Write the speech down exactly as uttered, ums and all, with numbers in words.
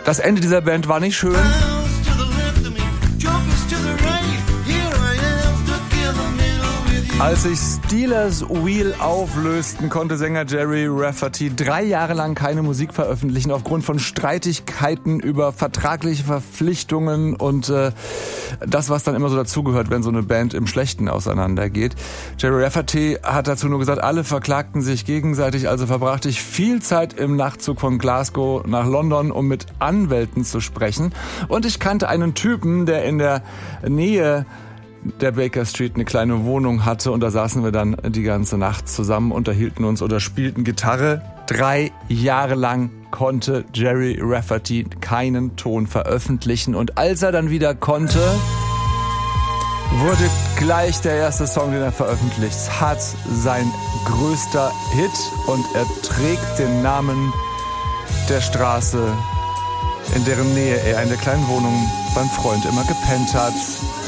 Das Ende dieser Band war nicht schön. Als sich Steelers Wheel auflösten, konnte Sänger Gerry Rafferty drei Jahre lang keine Musik veröffentlichen, aufgrund von Streitigkeiten über vertragliche Verpflichtungen und äh, das, was dann immer so dazugehört, wenn so eine Band im Schlechten auseinandergeht. Gerry Rafferty hat dazu nur gesagt, alle verklagten sich gegenseitig, also verbrachte ich viel Zeit im Nachtzug von Glasgow nach London, um mit Anwälten zu sprechen. Und ich kannte einen Typen, der in der Nähe der Baker Street eine kleine Wohnung hatte und da saßen wir dann die ganze Nacht zusammen, unterhielten uns oder spielten Gitarre. Drei Jahre lang konnte Gerry Rafferty keinen Ton veröffentlichen und als er dann wieder konnte, wurde gleich der erste Song, den er veröffentlicht hat, sein größter Hit und er trägt den Namen der Straße, in deren Nähe er in der kleinen Wohnung beim Freund immer gepennt hat.